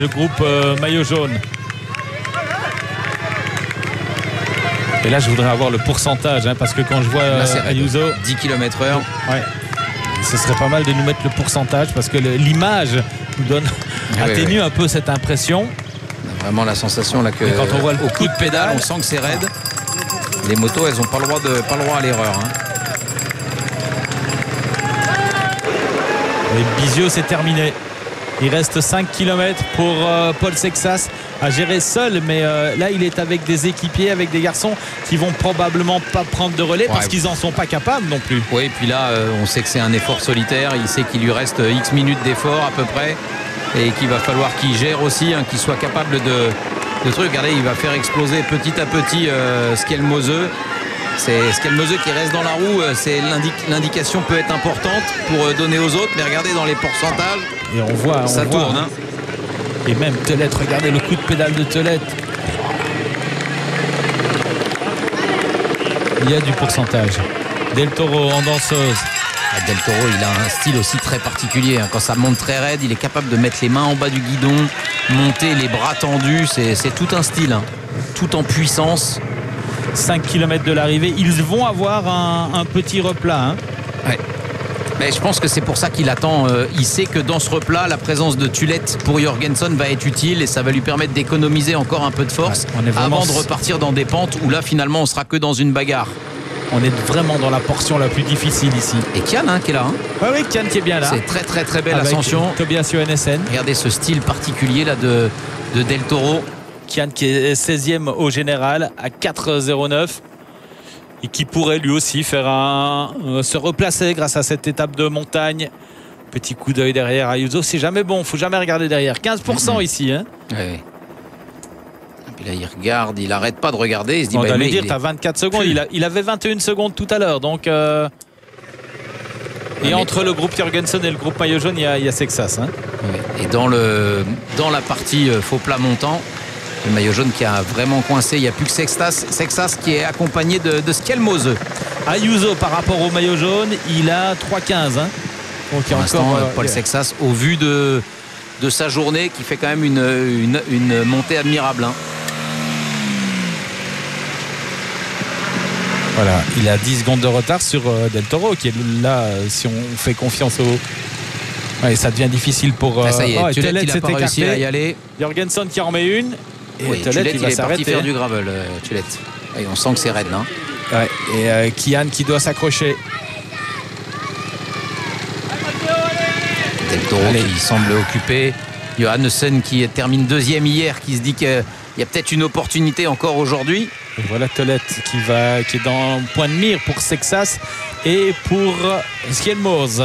Le groupe maillot jaune. Et là, je voudrais avoir le pourcentage, parce que quand je vois Ayuso, 10 km/h. Ouais, ce serait pas mal de nous mettre le pourcentage parce que l'image nous donne atténue un peu cette impression. On a vraiment la sensation là que quand on voit le au coup de pédale, on sent que c'est raide. Les motos, elles n'ont pas le droit à l'erreur. Et Bisio, c'est terminé. Il reste 5 km pour Paul Sexas à gérer seul, mais là il est avec des équipiers, avec des garçons qui vont probablement pas prendre de relais parce qu'ils en sont pas capables non plus. Oui, et puis là on sait que c'est un effort solitaire, il sait qu'il lui reste X minutes d'effort à peu près et qu'il va falloir qu'il gère aussi, qu'il soit capable de trucs. Regardez, il va faire exploser petit à petit Skelmose. C'est Skelmose qui reste dans la roue, l'indication peut être importante pour donner aux autres, mais regardez dans les pourcentages, et on voit, ça tourne. Et même Telette, regardez le coup de pédale de Telette. Il y a du pourcentage. Del Toro en danseuse. Del Toro, il a un style aussi très particulier. Quand ça monte très raide, il est capable de mettre les mains en bas du guidon, monter les bras tendus. C'est tout un style, tout en puissance. 5 km de l'arrivée, ils vont avoir un petit replat. Ouais. Mais je pense que c'est pour ça qu'il attend. Il sait que dans ce replat, la présence de Tulette pour Jorgensen va être utile et ça va lui permettre d'économiser encore un peu de force avant de repartir dans des pentes où là finalement on sera que dans une bagarre. On est vraiment dans la portion la plus difficile ici. Et Kian qui est là. Oui, Kian qui est bien là. C'est très très très belle ascension. Tobias Johannesen. Regardez ce style particulier là de Del Toro. Kian qui est 16e au général à 4,09 et qui pourrait lui aussi faire se replacer grâce à cette étape de montagne. Petit coup d'œil derrière Ayuso, c'est jamais bon, faut jamais regarder derrière. 15% ici. Oui. Et puis là il regarde, il arrête pas de regarder, il se dit on va lui dire, t'as 24 secondes, il avait 21 secondes tout à l'heure, donc et entre le groupe Jorgensen et le groupe maillot jaune, il y a Sexas. Et dans la partie faux plat montant, le maillot jaune qui a vraiment coincé, il n'y a plus que Sexas qui est accompagné de Skelmose. Ayuso par rapport au maillot jaune, il a 3,15. Donc pour l'instant, Paul Sexas, au vu de sa journée, qui fait quand même une montée admirable. Voilà, il a 10 secondes de retard sur Del Toro qui est là, si on fait confiance au... Ouais, ça devient difficile pour... ça y est, Tulette, il n'a pas réussi à y aller. Jorgensen qui en met une. Et Tulette, il est parti faire du gravel, Tulette. Et on sent que c'est raide, là. Ouais, et Kian qui doit s'accrocher. Del Toro qui semble occupé. Johannesen qui termine deuxième hier, qui se dit qu'il y a peut-être une opportunité encore aujourd'hui. Et voilà Telette qui est dans le point de mire pour Sexas et pour Skelmose.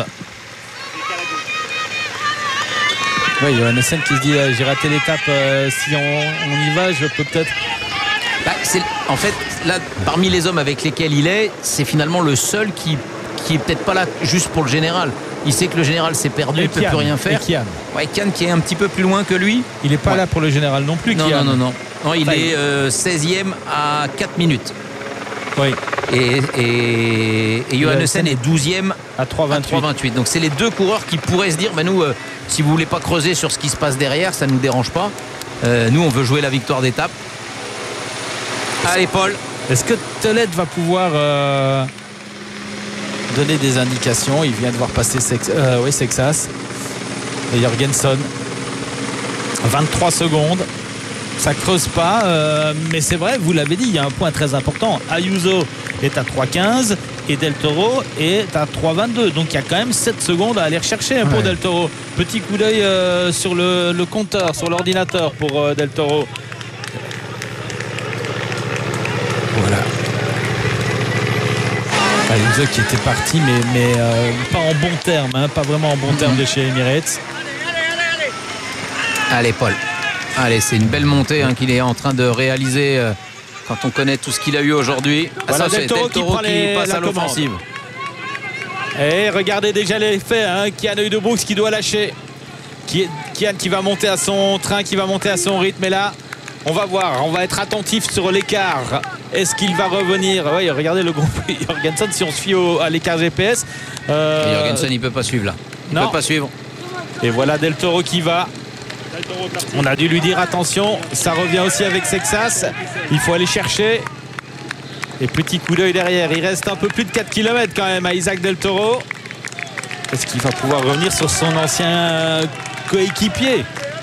Oui, Johannesen qui se dit j'ai raté l'étape, si on y va, je peux peut-être... En fait, là, parmi les hommes avec lesquels il est, c'est finalement le seul qui est peut-être pas là juste pour le général. Il sait que le général s'est perdu, il ne peut plus rien faire. Kian. Ouais, Kian qui est un petit peu plus loin que lui. Il n'est pas là pour le général non plus, Kian. Non, il est 16e à 4 minutes. Oui. Et Johannesen est 12e à 3,28. Donc c'est les deux coureurs qui pourraient se dire nous, si vous voulez pas creuser sur ce qui se passe derrière, ça ne nous dérange pas. Nous, on veut jouer la victoire d'étape. Allez, Paul. Est-ce que Telette va pouvoir donner des indications? Il vient de voir passer Sexas et Jorgensen. 23 secondes. Ça creuse pas, mais c'est vrai, vous l'avez dit, il y a un point très important. Ayuso est à 3,15 et Del Toro est à 3,22. Donc il y a quand même 7 secondes à aller rechercher pour Del Toro. Petit coup d'œil sur le compteur, sur l'ordinateur pour Del Toro. Voilà. Ayuso qui était parti, mais pas en bon terme, pas vraiment en bon terme de chez Emirates. Allez, Paul. Allez, c'est une belle montée qu'il est en train de réaliser quand on connaît tout ce qu'il a eu aujourd'hui. Voilà, Del Toro qui passe à l'offensive. Et regardez déjà l'effet, Kian Uydebroeks qui doit lâcher. Kian qui va monter à son train, qui va monter à son rythme. Et là, on va voir, on va être attentif sur l'écart. Est-ce qu'il va revenir? Oui, regardez le groupe Jorgensen, si on se fie à l'écart GPS. Jorgensen, il ne peut pas suivre là. Il ne peut pas suivre. Et voilà Del Toro qui va. On a dû lui dire attention, ça revient aussi avec Sexas. Il faut aller chercher. Et petit coup d'œil derrière. Il reste un peu plus de 4 km quand même à Isaac Del Toro. Est-ce qu'il va pouvoir revenir sur son ancien coéquipier?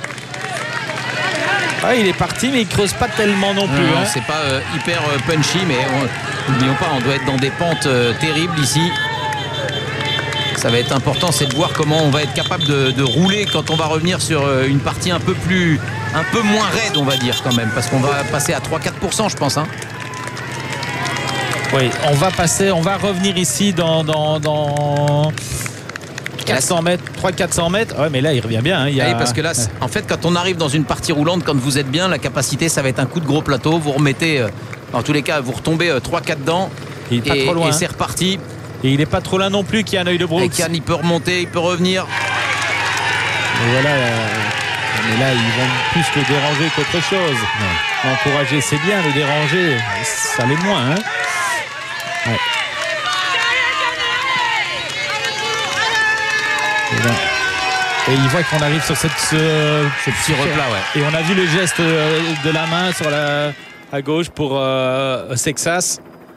Il est parti, mais il creuse pas tellement non plus. Non, c'est pas hyper punchy, mais n'oublions pas, on doit être dans des pentes terribles ici. Ça va être important, c'est de voir comment on va être capable de rouler quand on va revenir sur une partie un peu moins raide, on va dire quand même, parce qu'on va passer à 3-4%, je pense. Oui, on va revenir ici dans 400 mètres, 300-400 mètres. Ouais, mais là, il revient bien. Oui, parce que là, en fait, quand on arrive dans une partie roulante, quand vous êtes bien, la capacité, ça va être un coup de gros plateau. Vous remettez, dans tous les cas, vous retombez 3-4 dents. Il est pas trop loin. Et c'est reparti. Et il n'est pas trop loin non plus, Kian Œil de Brooks. Et Kian, il peut remonter, il peut revenir. Et voilà. Mais là, ils vont plus le déranger qu'autre chose. L'encourager, c'est bien. Le déranger, ça l'est moins. Ouais. Et il voit qu'on arrive sur ce petit replat. Ouais. Et on a vu le geste de la main à gauche pour Sexas.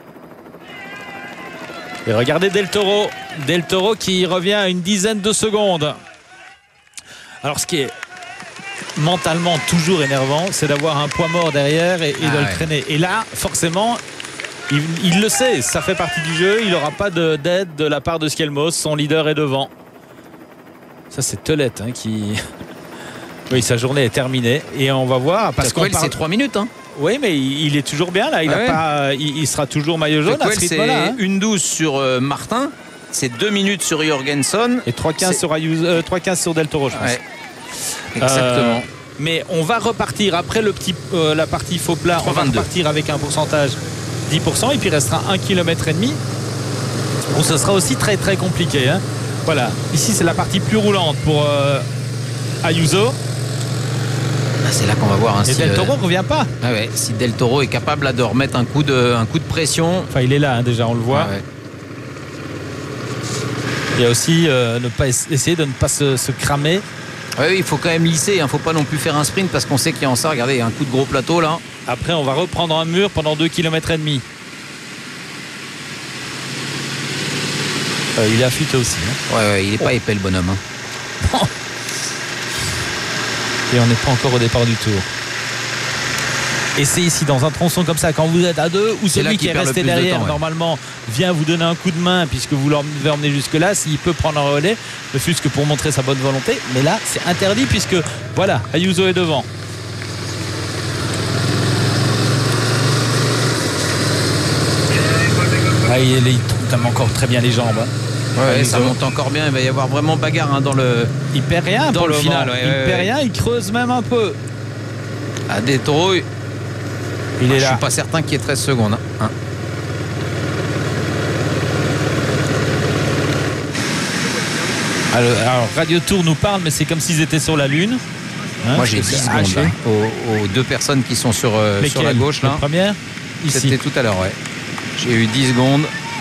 Et regardez Del Toro. Del Toro qui revient à une dizaine de secondes. Alors ce qui est mentalement toujours énervant, c'est d'avoir un poids mort derrière et de le traîner. Et là, forcément, il le sait, ça fait partie du jeu. Il n'aura pas d'aide de la part de Skelmos. Son leader est devant. Ça, c'est Telette qui... Oui, sa journée est terminée. Et on va voir. Parce qu'on c'est 3 minutes. Oui, mais il est toujours bien là. Il sera toujours maillot jaune à ce rythme-là. C'est 1,12 sur Martin. C'est 2 minutes sur Jorgensen. Et 3,15 sur Del Toro, je pense. Ouais. Exactement. Mais on va repartir après la partie faux plat. On va repartir avec un pourcentage 10%. Et puis il restera 1,5 km. Bon, ce sera aussi très très compliqué. Voilà. Ici, c'est la partie plus roulante pour Ayuso. C'est là qu'on va voir. Et Del Toro ne revient pas. Si Del Toro est capable là, de remettre un coup de pression. Enfin, il est là déjà, on le voit. Il y a aussi essayer de ne pas se cramer. Oui, il faut quand même lisser. Il ne faut pas non plus faire un sprint parce qu'on sait qu'il y a en ça. Regardez, il y a un coup de gros plateau là. Après, on va reprendre un mur pendant 2,5 km. Il est affûté aussi. Il n'est pas épais le bonhomme. Et on n'est pas encore au départ du tour. Et c'est ici dans un tronçon comme ça, quand vous êtes à deux, ou celui qui est resté derrière normalement vient vous donner un coup de main puisque vous l'avez emmené jusque là, s'il peut prendre un relais, ne fût-ce que pour montrer sa bonne volonté. Mais là c'est interdit puisque voilà, Ayuso est devant. Il tombe encore très bien les jambes. Ça monte encore bien. Il va y avoir vraiment bagarre dans le. Il perd rien dans le final. Il perd rien. Il creuse même un peu. Del Toro, il est là. Je suis pas certain qu'il y ait 13 secondes. Alors Radio Tour nous parle, mais c'est comme s'ils étaient sur la Lune. Moi j'ai 10 secondes aux deux personnes qui sont sur la gauche là. La première ici. C'était tout à l'heure. J'ai eu 10 secondes.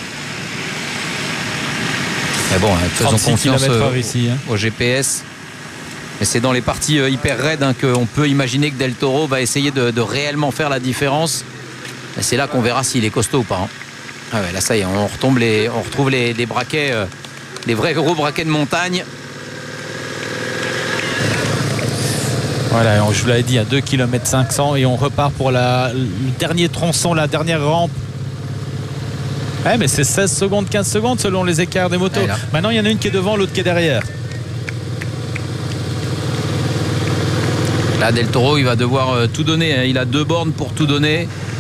Mais bon, faisons confiance au GPS. Mais c'est dans les parties hyper raides qu'on peut imaginer que Del Toro va essayer de réellement faire la différence. Et c'est là qu'on verra s'il est costaud ou pas. Là ça y est, on retrouve les braquets, les vrais gros braquets de montagne. Voilà, je vous l'avais dit, à 2,5 km et on repart pour le dernier tronçon, la dernière rampe. Mais c'est 16 secondes, 15 secondes selon les écarts des motos. Maintenant, il y en a une qui est devant, l'autre qui est derrière. Là, Del Toro, il va devoir tout donner. Il a 2 bornes pour tout donner.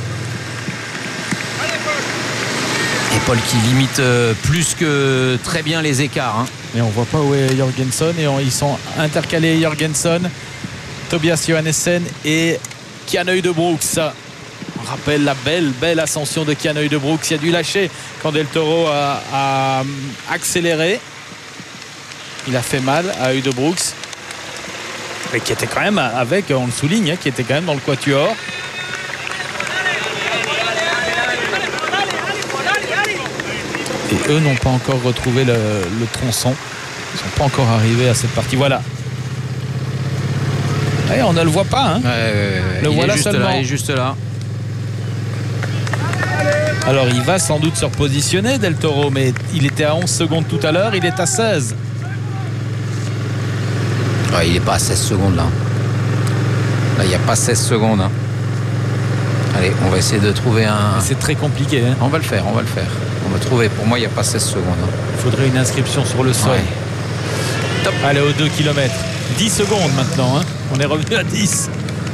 Et Paul qui limite plus que très bien les écarts. Et on voit pas où est Jorgensen. Et ils sont intercalés, Jorgensen, Tobias Johannessen et Kian Œil de Brooks. On rappelle la belle ascension de Kian Œil de Brooks. Il a dû lâcher quand Del Toro a accéléré. Il a fait mal à Œil de Brooks. Mais qui était quand même avec, on le souligne, qui était quand même dans le quatuor. Et eux n'ont pas encore retrouvé le tronçon. Ils ne sont pas encore arrivés à cette partie. Voilà. Ouais, on ne le voit pas. Hein. Le il voilà est juste seulement. là, il est juste là. Alors il va sans doute se repositionner Del Toro, mais il était à 11 secondes tout à l'heure, il est à 16. Ouais, il n'est pas à 16 secondes là. Là, il n'y a pas 16 secondes. Hein. Allez, on va essayer de trouver un... C'est très compliqué. Hein. On va le faire. On va trouver. Pour moi, il n'y a pas 16 secondes. Hein. Il faudrait une inscription sur le sol. Ouais. Top. Allez, aux 2 km. 10 secondes maintenant. Hein. On est revenu à 10.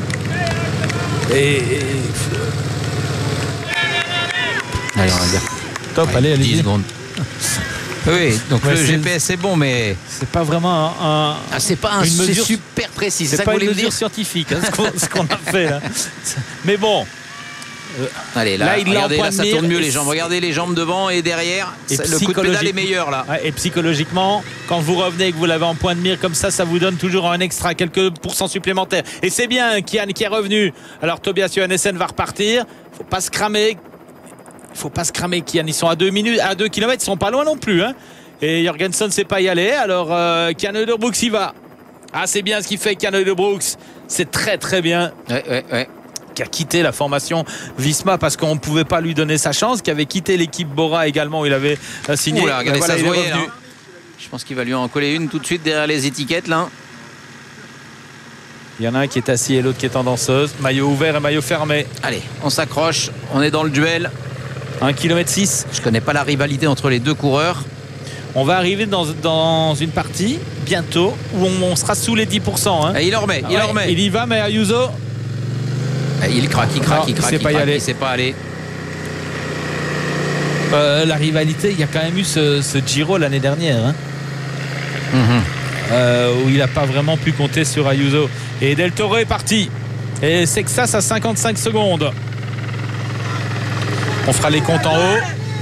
Allez, on va dire. Top, Ouais, allez, 10 secondes. Oui, donc Ouais, le GPS est bon, mais c'est pas vraiment c'est pas une mesure super précis. C'est ça pas que une vous voulez me mesure dire. scientifique, hein, ce qu'on a fait là. Mais bon. Allez, là il l'a en regardez, point là, de ça mire. tourne mieux les jambes. Regardez les jambes devant et derrière. Et Le coup de pédale est meilleur là. Ouais, et psychologiquement, quand vous revenez et que vous l'avez en point de mire comme ça vous donne toujours un extra, quelques pourcents supplémentaires. Et c'est bien Kian qui est revenu. Alors Tobias Johannesen va repartir. Faut pas se cramer. Kian. Ils sont à 2 minutes, à 2 km, ils sont pas loin non plus. Hein. Et Jorgensen ne sait pas y aller. Alors Kian Uijtdebroeks y va. Ah, c'est bien ce qu'il fait Kian Uijtdebroeks. C'est très très bien. Ouais. Qui a quitté la formation Visma parce qu'on ne pouvait pas lui donner sa chance, qui avait quitté l'équipe Bora également où il avait signé. Oula, regardez, Voilà, ça se il est voyait, revenu. là. Je pense qu'il va lui en coller une tout de suite derrière les étiquettes là. Il y en a un qui est assis et l'autre qui est en danseuse. Maillot ouvert et maillot fermé. Allez, on s'accroche, on est dans le duel. 1,6 km. Je connais pas la rivalité entre les deux coureurs. On va arriver dans une partie bientôt où on sera sous les 10%. Hein. Et il en remet, il en remet. Il y va, mais Ayuso. Il craque, Non, il sait pas y aller. il sait pas aller. La rivalité, il y a quand même eu ce Giro l'année dernière. Hein. Où il n'a pas vraiment pu compter sur Ayuso. Et Del Toro est parti. Et Sexas à 55 secondes. On fera les comptes en haut.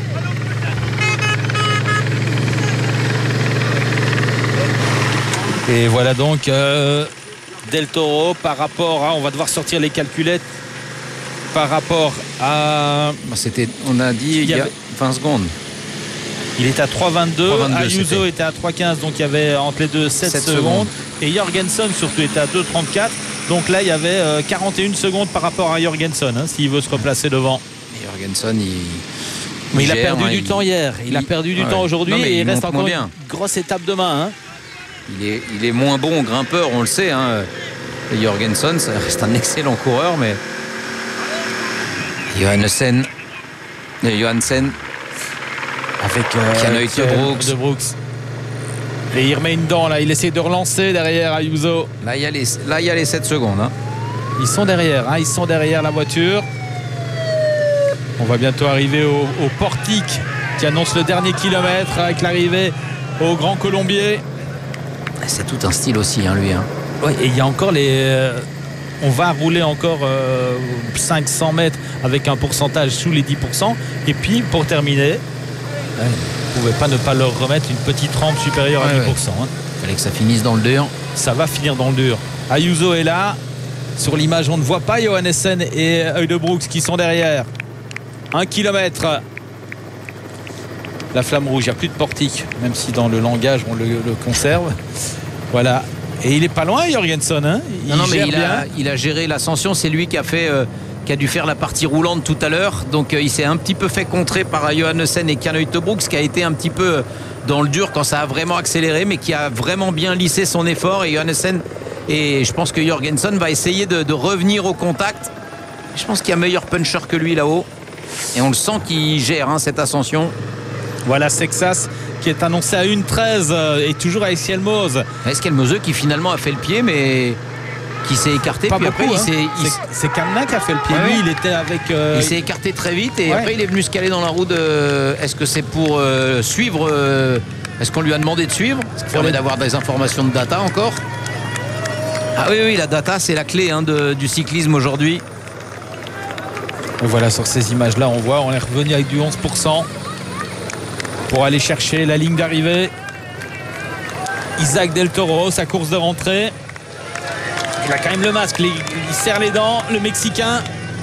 Et voilà donc Del Toro par rapport à... On va devoir sortir les calculettes par rapport à... On a dit il y a 20 secondes. Il est à 3,22. 3,22, Ayuso était à 3,15. Donc il y avait entre les deux 7 secondes. Et Jorgensen surtout était à 2,34. Donc là il y avait 41 secondes par rapport à Jorgensen, hein, s'il veut se replacer devant. Et Jorgensen, mais il a perdu du temps hier. Il a perdu du temps aujourd'hui. Et il reste encore une grosse étape demain. Hein. Il est moins bon grimpeur, on le sait. Hein. Et Jorgensen, ça reste un excellent coureur, mais Johannesen avec Kian Uijtdebroeks. Et il remet une dent là. Il essaie de relancer derrière Ayuso. Là, il y a les 7 secondes. Hein. Ils sont derrière. Hein. Ils sont derrière la voiture. On va bientôt arriver au portique qui annonce le dernier kilomètre avec l'arrivée au Grand Colombier. C'est tout un style aussi, hein, lui. Hein. Ouais, et il y a encore on va rouler encore 500 mètres avec un pourcentage sous les 10%. Et puis, pour terminer, vous ne pouvez pas ne pas leur remettre une petite rampe supérieure à 10%. Hein. Il fallait que ça finisse dans le dur. Ça va finir dans le dur. Ayuso est là. Sur l'image, on ne voit pas Johannesen et Uijtdebroeks qui sont derrière. 1 kilomètre. La flamme rouge, il n'y a plus de portique, même si dans le langage on le conserve. Voilà. Et il est pas loin, Jorgensen. Hein, il a géré l'ascension. C'est lui qui a dû faire la partie roulante tout à l'heure. Donc il s'est un petit peu fait contrer par Johannesen et Kian Uijtdebroeks, qui a été un petit peu dans le dur quand ça a vraiment accéléré, mais qui a vraiment bien lissé son effort. Et Johannesen, et je pense que Jorgensen va essayer de revenir au contact. Je pense qu'il y a meilleur puncher que lui là-haut. Et on le sent qu'il gère cette ascension. Voilà Sexas qui est annoncé à 1,13 et toujours avec Skelmose. Skelmose qui finalement a fait le pied, mais qui s'est écarté. Pas puis beaucoup, après, c'est Kamna qui a fait le pied. Lui, il était avec. Il s'est écarté très vite et après il est venu se caler dans la roue de. Est-ce que c'est pour suivre Est-ce qu'on lui a demandé de suivre? Ça permet d'avoir des informations de data encore. Ah oui, la data, c'est la clé du cyclisme aujourd'hui. Et voilà, sur ces images-là, on voit, on est revenu avec du 11% pour aller chercher la ligne d'arrivée. Isaac Del Toro, sa course de rentrée. Il a quand même le masque, il serre les dents, le Mexicain.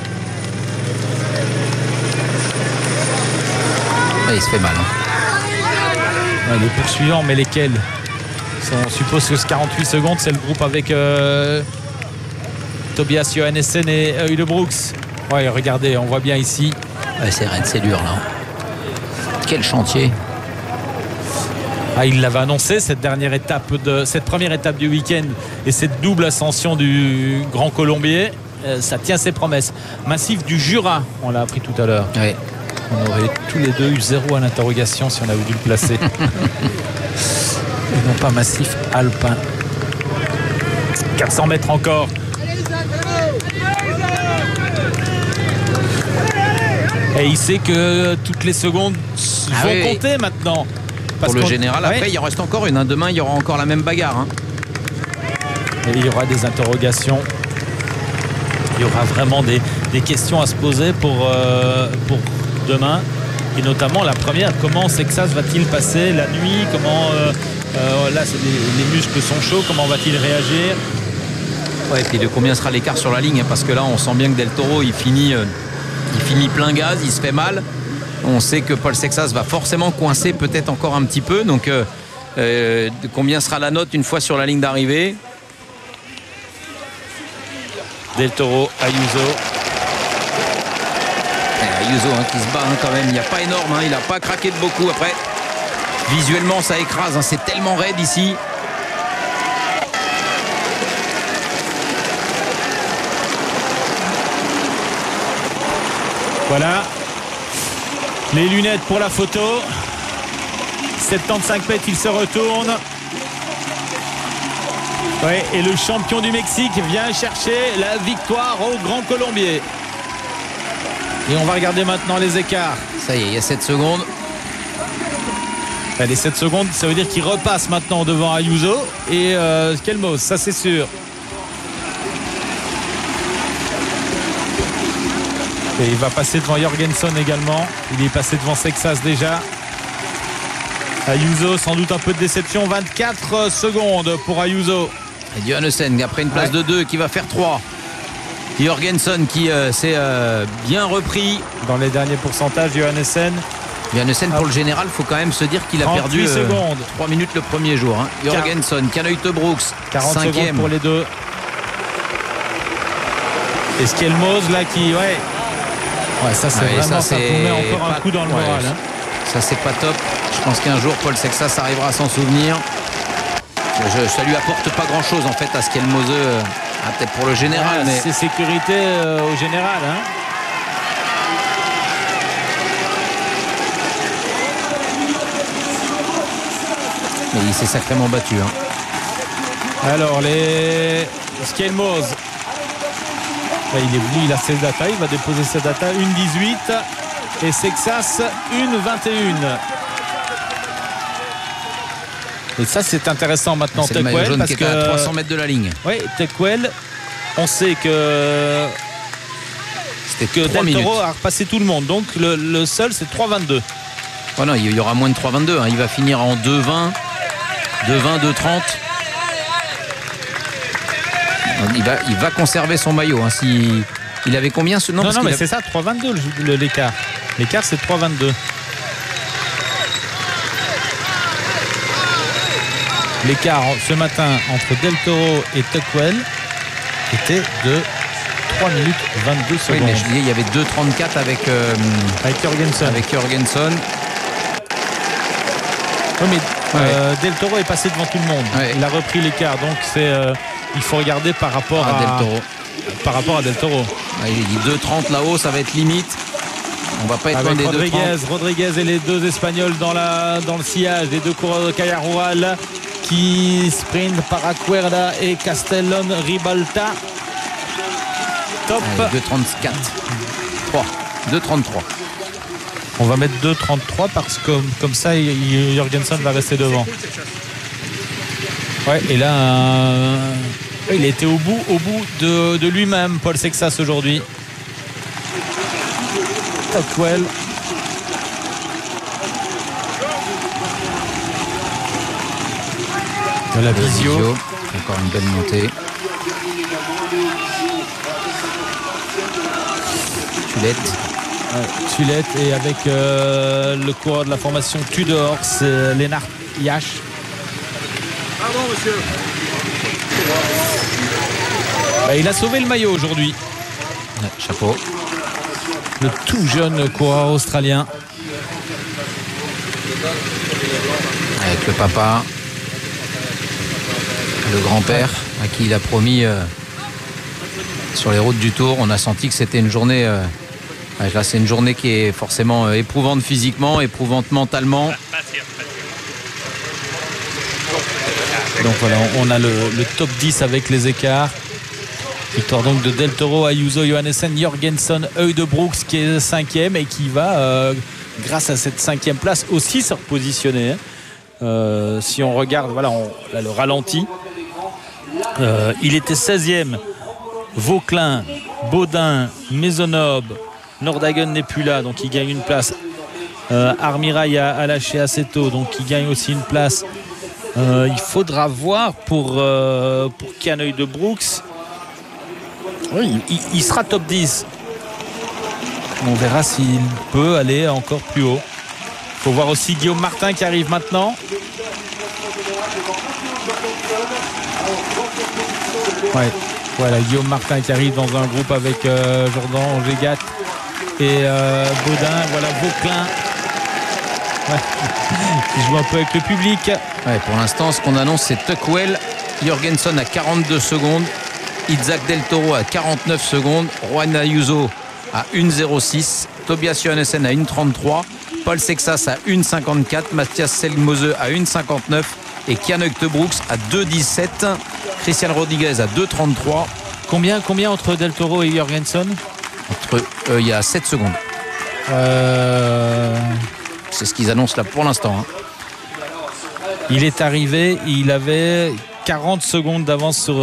Il se fait mal. Les poursuivants, mais lesquels? On suppose que ce 48 secondes, c'est le groupe avec Tobias Johannessen et Ulebrooks. Ouais, regardez, on voit bien ici. Ouais, c'est raide, c'est dur là. Quel chantier. Il l'avait annoncé, cette première étape du week-end et cette double ascension du Grand Colombier, ça tient ses promesses. Massif du Jura, on l'a appris tout à l'heure. Ouais. On aurait tous les deux eu 0 à l'interrogation si on avait dû le placer. Et non pas massif alpin. 400 mètres encore. Et il sait que toutes les secondes vont compter maintenant. Pour le général, après, il en reste encore une. Demain, il y aura encore la même bagarre. Et il y aura des interrogations. Il y aura vraiment des questions à se poser pour demain. Et notamment la première, comment Sexas va-t-il passer la nuit? Comment là, les muscles sont chauds. Comment va-t-il réagir? Ouais, et puis de combien sera l'écart sur la ligne? Parce que là, on sent bien que Del Toro, il finit plein gaz, il se fait mal. On sait que Paul Sexas va forcément coincer peut-être encore un petit peu. Donc combien sera la note une fois sur la ligne d'arrivée? Del Toro, Ayuso. Ayuso qui se bat quand même. Il n'y a pas énorme, il n'a pas craqué de beaucoup. Après, visuellement ça écrase, c'est tellement raide ici. Voilà. Les lunettes pour la photo. 75 mètres, il se retourne. Ouais, et le champion du Mexique vient chercher la victoire au Grand Colombier. Et on va regarder maintenant les écarts. Ça y est, il y a 7 secondes. Les 7 secondes, ça veut dire qu'il repasse maintenant devant Ayuso et Skelmos, ça c'est sûr. Et il va passer devant Jorgensen également. Il est passé devant Sexas déjà. Ayuso, sans doute un peu de déception. 24 secondes pour Ayuso. Et Johannessen après une place de 2 qui va faire 3. Jorgensen qui s'est bien repris. Dans les derniers pourcentages, Johannessen pour le général, il faut quand même se dire qu'il a perdu 3 minutes le premier jour. Jorgensen, Ulebrooks, 40 5e. secondes pour les deux. Et Skelmos là qui... Ouais, ça c'est vraiment ça vous met encore un coup dans le moral. Ça c'est pas top. Je pense qu'un jour Paul Sexas arrivera à s'en souvenir. Ça lui apporte pas grand chose en fait à Skelmos, peut-être pour le général. Mais c'est sécurité au général. Mais il s'est sacrément battu. Alors les Skelmos. Il est venu, il a ses data, il va déposer ses data 1,18 et Sexas 1,21. Et ça c'est intéressant maintenant. C'est le jaune parce qui est à 300 mètres de la ligne. Oui, Tequel, on sait que Del Toro a repassé tout le monde, donc le seul c'est 3,22. Oh non, il y aura moins de 3,22. Il va finir en 2,20, 2,30. Il va conserver son maillot. Il avait combien ce nom? Non, mais c'est ça, 3,22 l'écart. L'écart c'est 3,22. L'écart ce matin entre Del Toro et Tequel était de 3 minutes 22 secondes. Oui, mais je disais, il y avait 2,34 avec Jorgensen. Oui, mais Del Toro est passé devant tout le monde. Ouais. Il a repris l'écart, donc il faut regarder par rapport à Del Toro. Par rapport à Del Toro. Ouais, il dit 2,30 là-haut, ça va être limite. On va pas être loin des 2,30. Rodriguez et les deux Espagnols dans le sillage, les deux coureurs de Caja Rural qui sprint para Cuerda et Castellón Ribalta. Top. 2,34. 2,33. On va mettre 2,33 parce que comme ça Jorgensen va rester devant. Ouais, et là il a été au bout de lui-même, Paul Sexas, aujourd'hui. Tequel. De la visio. Encore une belle montée. Tulette et avec le coureur de la formation Tudor, c'est Lennart Yash. Pardon monsieur. Il a sauvé le maillot aujourd'hui. Ouais, chapeau. Le tout jeune coureur australien. Avec le papa, le grand-père, à qui il a promis sur les routes du Tour. On a senti que c'était une journée. Là, c'est une journée qui est forcément éprouvante physiquement, éprouvante mentalement. Donc voilà, on a le top 10 avec les écarts. Victoire donc de Del Toro, Ayuso, Johannesen, Jorgenson, Heudebrooks qui est 5e et qui va, grâce à cette 5e place, aussi se repositionner. Si on regarde, voilà, là, le ralenti. Il était 16e. Vauclin, Baudin, Maisonneuve, Nordhagen n'est plus là, donc il gagne une place. Armirail a lâché assez tôt, donc il gagne aussi une place. Il faudra voir pour Kian Heudebrooks. Oui, il sera top 10. On verra s'il peut aller encore plus haut. Il faut voir aussi Guillaume Martin qui arrive maintenant. Ouais, voilà, Guillaume Martin qui arrive dans un groupe avec Jordan Gégat et Baudin. Voilà, Vauclin. Ouais. Qui joue un peu avec le public. Ouais, pour l'instant, ce qu'on annonce, c'est Tuckwell, Jorgenson à 42 secondes, Isaac Del Toro à 49 secondes, Juan Ayuso à 1,06, Tobias Johannesen à 1,33, Paul Sexas à 1,54, Mathias Selmose à 1,59 et Kian Heudebrooks à 2,17, Christian Rodriguez à 2,33. Combien entre Del Toro et Jorgenson? Il y a 7 secondes. C'est ce qu'ils annoncent là pour l'instant. Il est arrivé, il avait 40 secondes d'avance sur...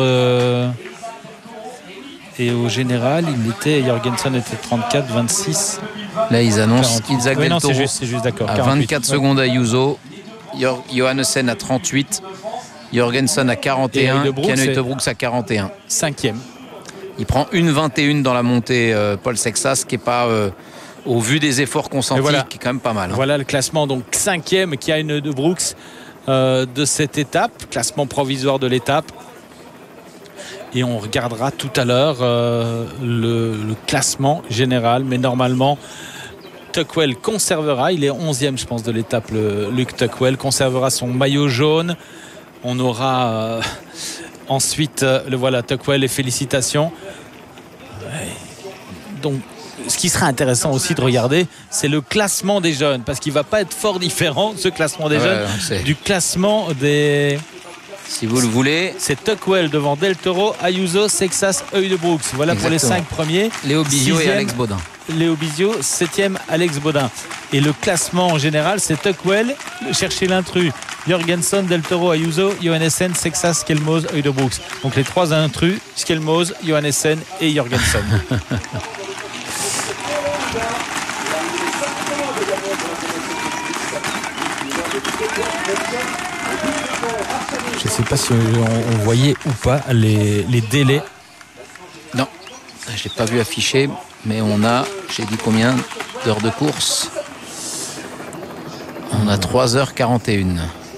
Et au général, Jorgenson était 34, 26. Là, ils annoncent Isaac Del Toro c'est juste d'accord. à 24 secondes à Ayuso, Johannesen à 38, Jorgenson à 41, Kian Heudebrooks à 41. 5e. Il prend 1,21 dans la montée, Paul Sexas, qui n'est pas... au vu des efforts consentis, voilà, qui est quand même pas mal. Voilà le classement, donc 5e Kian Heudebrooks de cette étape, classement provisoire de l'étape. Et on regardera tout à l'heure le classement général, mais normalement Tuckwell conservera, il est 11e je pense de l'étape, Luke Tuckwell conservera son maillot jaune. On aura ensuite le voilà Tuckwell et félicitations. Donc ce qui sera intéressant aussi de regarder, c'est le classement des jeunes, parce qu'il ne va pas être fort différent, ce classement des jeunes, du classement des... Si vous le voulez. C'est Tuckwell devant Del Toro, Ayuso, Sexas, Heudebrooks. Voilà. Exactement. Pour les 5 premiers. Léo Bizio et Alex Baudin. Léo Bizio, 7e, Alex Baudin. Et le classement en général, c'est Tuckwell, chercher l'intrus, Jorgenson, Del Toro, Ayuso, Johannesen, Sexas, Skelmose, Heudebrooks. Donc les 3 intrus, Skelmose, Johannesen et Jorgenson. Je ne sais pas si on voyait ou pas les délais. Non, je n'ai pas vu afficher, mais on a, j'ai dit combien d'heures de course? On a 3h41.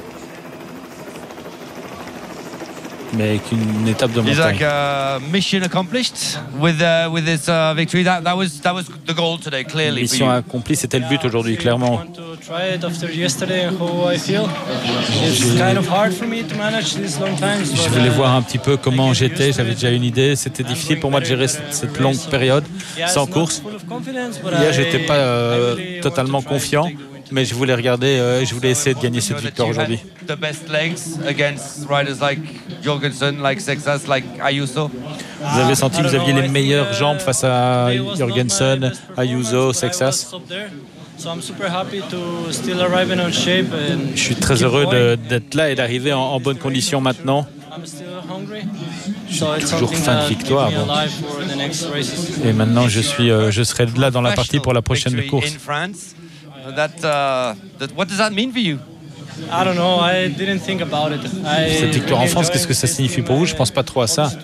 Mais avec une étape de montagne. Isaac, mission accomplished with this victory. That was the goal today, clearly. Mission accomplie, c'était le but aujourd'hui, clairement. Je voulais voir un petit peu comment j'étais. J'avais déjà une idée. C'était difficile pour moi de gérer cette longue période sans course. Hier, j'étais pas totalement confiant. Mais je voulais regarder, je voulais essayer de gagner cette victoire aujourd'hui. Vous avez senti que vous aviez les meilleures jambes face à Jorgenson, Ayuso, Sexas. Je suis très heureux d'être là et d'arriver en bonne condition maintenant. Je suis toujours fin de victoire. Bon. Et maintenant, je serai là dans la partie pour la prochaine course. What does that mean for you? I don't know. I didn't think about it. Cette victoire en France, qu'est-ce que ça signifie pour vous? Je pense pas trop à ça.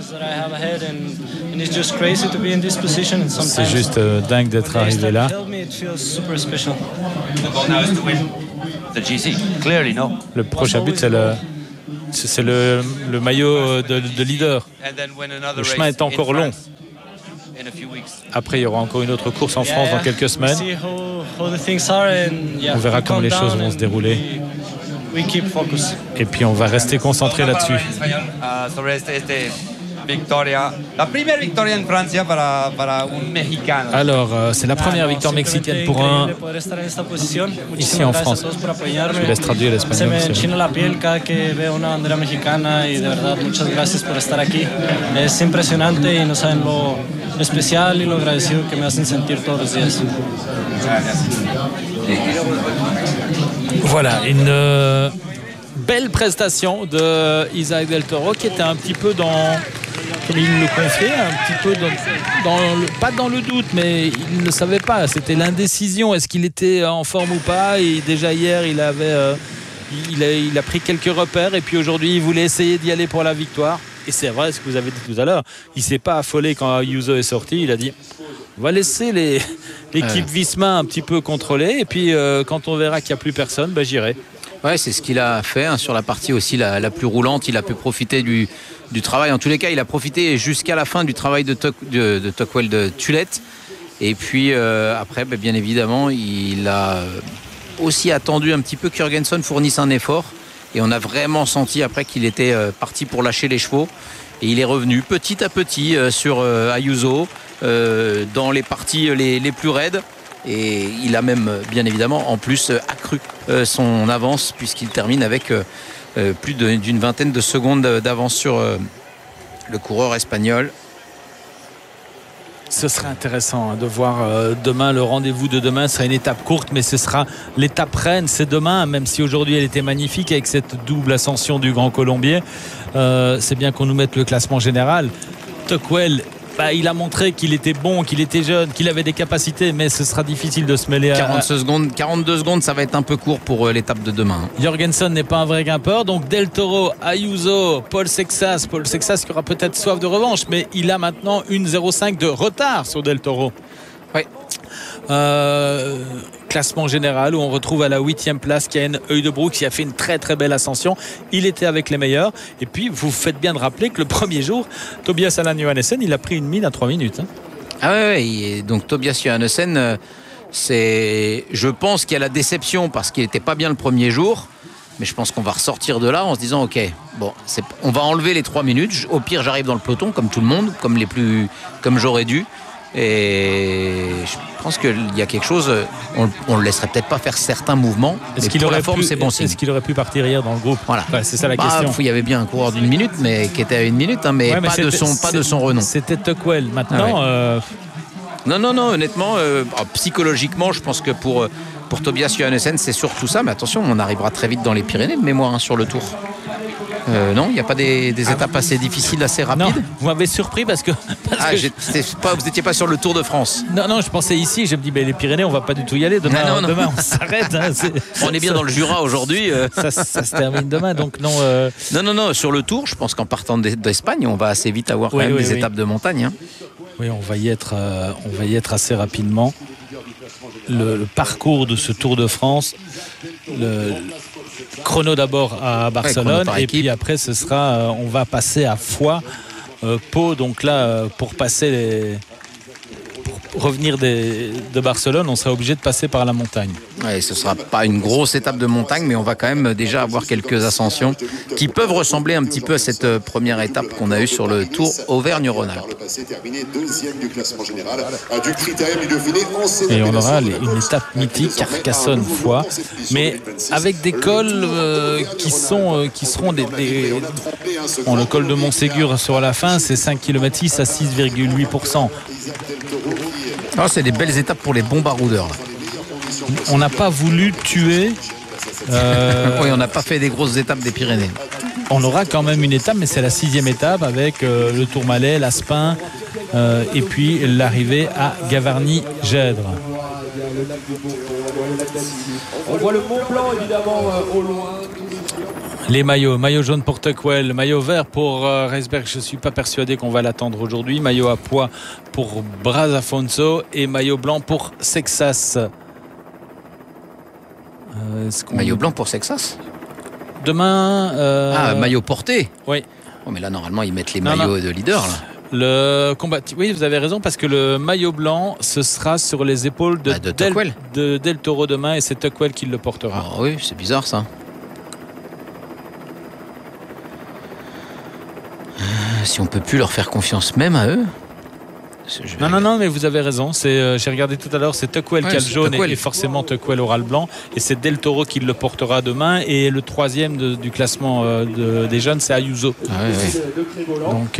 C'est juste dingue d'être arrivé là. The GC, clearly, no. Le prochain but, c'est le maillot de leader. Le chemin est encore long. Après, il y aura encore une autre course en France dans quelques semaines. On verra comment les choses vont se dérouler. Et puis, on va rester concentré là-dessus. Alors, c'est la première victoire mexicaine pour un ici en France. Je vous laisse traduire l'espagnol. La piel cada que veo una bandera mexicana y de verdad muchas gracias por estar aquí. Es impresionante y no saben lo especial y lo agradecido que me hacen sentir todos los días. Voilà, une belle prestation de Isaac Del Toro qui était un petit peu dans, comme il le confiait, un petit peu pas dans le doute, mais il ne savait pas. C'était l'indécision. Est-ce qu'il était en forme ou pas? Et déjà hier, il a pris quelques repères et puis aujourd'hui, il voulait essayer d'y aller pour la victoire. Et c'est vrai ce que vous avez dit tout à l'heure. Il ne s'est pas affolé quand Ayuso est sorti. Il a dit on va laisser l'équipe Visma un petit peu contrôler. Et puis quand on verra qu'il n'y a plus personne, j'irai. Ouais, c'est ce qu'il a fait sur la partie aussi la plus roulante. Il a pu profiter du travail. En tous les cas, il a profité jusqu'à la fin du travail de Tuckwell de Tulette. Et puis après, bien évidemment, il a aussi attendu un petit peu que Jørgensen fournisse un effort. Et on a vraiment senti après qu'il était parti pour lâcher les chevaux. Et il est revenu petit à petit sur Ayuso dans les parties les plus raides. Et il a même, bien évidemment, en plus accru son avance puisqu'il termine avec plus d'une vingtaine de secondes d'avance sur le coureur espagnol. Ce sera intéressant de voir demain, le rendez-vous de demain sera une étape courte, mais ce sera l'étape reine, c'est demain, même si aujourd'hui elle était magnifique avec cette double ascension du Grand Colombier. C'est bien qu'on nous mette le classement général. Tuckwell, il a montré qu'il était bon, qu'il était jeune, qu'il avait des capacités, mais ce sera difficile de se mêler à... 42 secondes, ça va être un peu court pour l'étape de demain. Jørgensen n'est pas un vrai grimpeur, donc Del Toro, Ayuso, Paul Sexas qui aura peut-être soif de revanche, mais il a maintenant une 0,5 de retard sur Del Toro. Oui. Classement général où on retrouve à la 8e place Ken Heudebroek qui a fait une très très belle ascension. Il était avec les meilleurs. Et puis vous faites bien de rappeler que le premier jour, Tobias Allan Johannessen, il a pris une mine à 3 minutes. Ah ouais, donc Tobias Johannessen, je pense qu'il y a la déception parce qu'il n'était pas bien le premier jour. Mais je pense qu'on va ressortir de là en se disant ok, bon, on va enlever les 3 minutes. Au pire, j'arrive dans le peloton comme tout le monde, comme j'aurais dû. Et je pense qu'il y a quelque chose, on le laisserait peut-être pas faire certains mouvements. Est-ce qu'il aurait pu partir hier dans le groupe? Voilà. Ouais, c'est ça la question. Il y avait bien un coureur d'1 minute, mais qui était à 1 minute, mais pas de son renom. C'était Tuckwell. Maintenant. Non, honnêtement, psychologiquement, je pense que pour Tobias Johannessen, c'est surtout ça. Mais attention, on arrivera très vite dans les Pyrénées de mémoire sur le Tour. Non, il n'y a pas des étapes assez difficiles, assez rapides. Non, vous m'avez surpris parce que vous n'étiez pas sur le Tour de France. Non, je pensais ici, je me dis les Pyrénées, on va pas du tout y aller. Demain on s'arrête. On est bien dans le Jura aujourd'hui. Ça se termine demain, donc non. Non, sur le Tour, je pense qu'en partant d'Espagne, on va assez vite avoir quand même des étapes de montagne. Oui, on va y être assez rapidement. Le parcours de ce Tour de France, le chrono d'abord à Barcelone et puis après ce sera on va passer à Foix, Pau, donc là pour revenir de Barcelone, on sera obligé de passer par la montagne. Ouais, ce ne sera pas une grosse étape de montagne, mais on va quand même déjà avoir quelques ascensions qui peuvent ressembler un petit peu à cette première étape qu'on a eue sur le Tour Auvergne-Rhône-Alpes. Et on aura une étape mythique, Carcassonne-Foix, mais avec des cols qui seront des le col de Montségur sur la fin, c'est 5 km 6 à 6,8%. C'est des belles étapes pour les bons baroudeurs. On n'a pas voulu tuer. Oui, on n'a pas fait des grosses étapes des Pyrénées. On aura quand même une étape, mais c'est la 6e étape avec le Tourmalet, l'Aspin et puis l'arrivée à Gavarnie-Gèdre. On voit le Mont Blanc évidemment au loin. Les maillot jaune pour Tuckwell, maillot vert pour Reisberg, je ne suis pas persuadé qu'on va l'attendre aujourd'hui. Maillot à pois pour Braz Afonso et maillot blanc pour Sexas. Maillot blanc pour Sexas? Demain. Maillot porté. Oui. Oh, mais là, normalement, ils mettent les Non, maillots de leader. Là. Le combat. Oui, vous avez raison, parce que le maillot blanc, ce sera sur les épaules de Tuckwell. Del Toro demain, et c'est Tuckwell qui le portera. Alors, oui, c'est bizarre ça. Si on peut plus leur faire confiance même à eux. Non, mais vous avez raison. J'ai regardé tout à l'heure, c'est Tuckwell qui a le jaune et forcément Tuckwell aura le blanc. Et c'est Del Toro qui le portera demain. Et le troisième du classement des jeunes, c'est Ayuso. Donc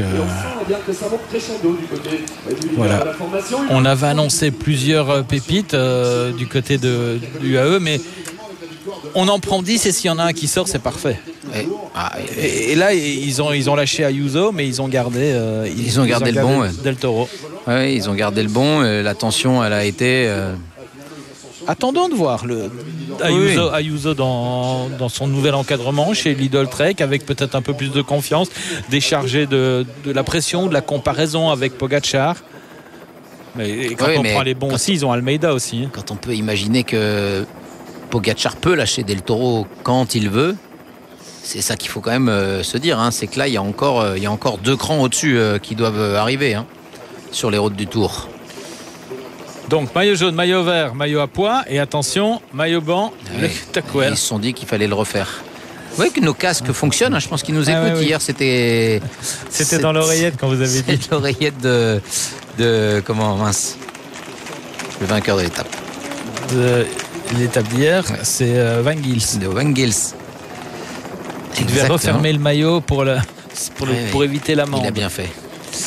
voilà. On avait annoncé plusieurs pépites du côté du AE, mais on en prend 10 et s'il y en a un qui sort, c'est parfait. Et là, ils ont lâché Ayuso, mais ils ont gardé le bon. Del Toro. Oui, ils ont gardé le bon. La tension, elle a été. Attendons de voir Ayuso dans son nouvel encadrement chez Lidl Trek, avec peut-être un peu plus de confiance, déchargé de la pression, de la comparaison avec Pogacar. Mais quand on prend les bons aussi, ils ont Almeida aussi. Quand on peut imaginer que Pogacar peut lâcher Del Toro quand il veut, c'est ça qu'il faut quand même se dire. C'est que là, il y a encore 2 crans au-dessus qui doivent arriver sur les routes du Tour. Donc maillot jaune, maillot vert, maillot à pois et attention, maillot blanc, le Tuckwell. Ils se sont dit qu'il fallait le refaire. Vous voyez que nos casques fonctionnent, je pense qu'ils nous écoutent. Hier, c'était dans l'oreillette quand vous avez dit. C'est l'oreillette de comment mince, le vainqueur de l'étape. L'étape d'hier, c'est Van Gils. De Van Gils. Qui devait refermer le maillot pour éviter l'amende. Il a bien fait.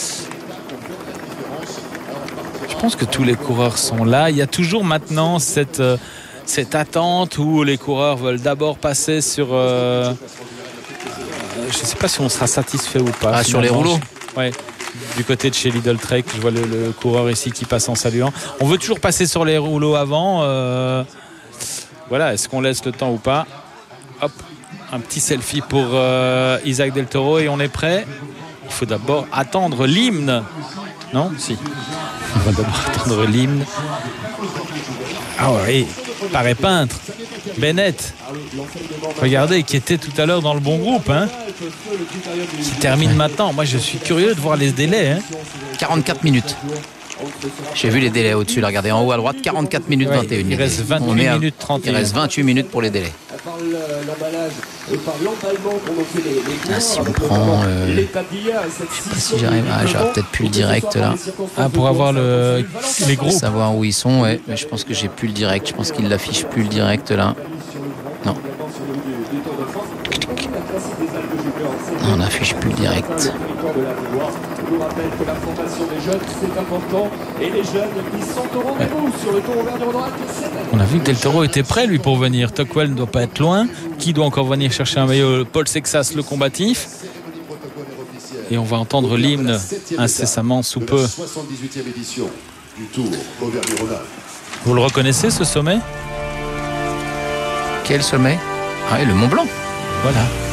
Je pense que tous les coureurs sont là. Il y a toujours maintenant cette attente où les coureurs veulent d'abord passer sur... je ne sais pas si on sera satisfait ou pas. Sur les rouleaux. Ouais. Du côté de chez Lidl Trek, je vois le coureur ici qui passe en saluant. On veut toujours passer sur les rouleaux avant. Voilà, est-ce qu'on laisse le temps ou pas? Hop, un petit selfie pour Isaac Del Toro et on est prêt. Il faut d'abord attendre l'hymne. Non? Si. On va d'abord attendre l'hymne. Ah oui, paraît peintre. Bennett. Regardez, qui était tout à l'heure dans le bon groupe. Qui termine maintenant. Moi, je suis curieux de voir les délais. 44 minutes. J'ai vu les délais au-dessus. Là, regardez en haut à droite, 44 minutes 21. Il reste 28 minutes 31. Il reste 28 minutes pour les délais. Si on prend... je ne sais pas si j'arrive. J'aurais peut-être plus le direct là. Pour avoir les groupes. Savoir où ils sont, ouais. Mais je pense que j'ai plus le direct. Je pense qu'il l'affiche plus le direct là. Non. On n'affiche plus le direct. Je vous rappelle que la formation des jeunes, c'est important. Et les jeunes, ils sont au rendez-vous sur le Tour Auvergne-Rhône-Alpes. On a vu que Del Toro était prêt, lui, pour venir. Tuckwell ne doit pas être loin. Qui doit encore venir chercher un maillot? Paul Sexas, le combatif. Et on va entendre l'hymne incessamment sous peu. 78e édition du Tour Auvergne-Rhône-Alpes. Vous le reconnaissez, ce sommet? Quel sommet? Le Mont Blanc. Voilà.